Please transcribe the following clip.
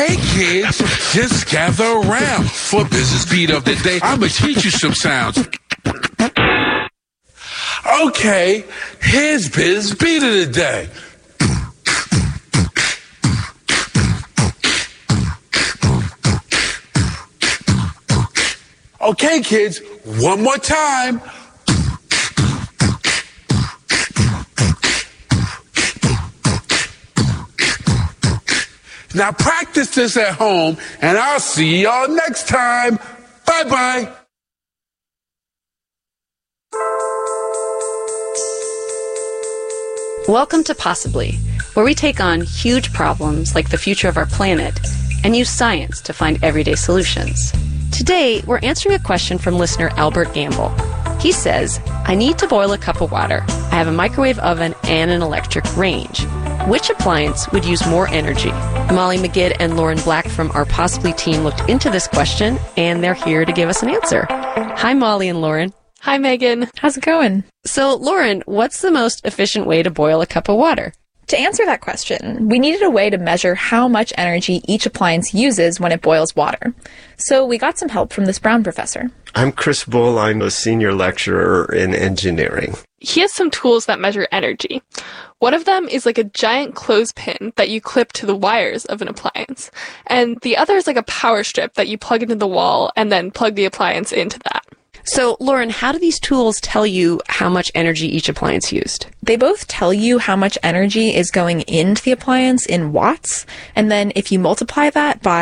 Hey kids, just gather around for Business Beat of the Day. I'm gonna teach you some sounds. Okay, here's Biz Beat of the Day. Okay, kids, one more time. Now practice this at home, and I'll see y'all next time. Bye-bye. Welcome to Possibly, where we take on huge problems like the future of our planet and use science to find everyday solutions. Today, we're answering a question from listener Albert Gamble. He says, I need to boil a cup of water. I have a microwave oven and an electric range. Which appliance would use more energy? Molly McGidd and Lauren Black from our Possibly team looked into this question, and they're here to give us an answer. Hi, Molly and Lauren. Hi, Megan. How's it going? So, Lauren, what's the most efficient way to boil a cup of water? To answer that question, we needed a way to measure how much energy each appliance uses when it boils water. So we got some help from this Brown professor. I'm Chris Bull. I'm a senior lecturer in engineering. He has some tools that measure energy. One of them is like a giant clothespin that you clip to the wires of an appliance. And the other is like a power strip that you plug into the wall and then plug the appliance into that. So, Lauren, how do these tools tell you how much energy each appliance used? They both tell you how much energy is going into the appliance in watts, and then if you multiply that by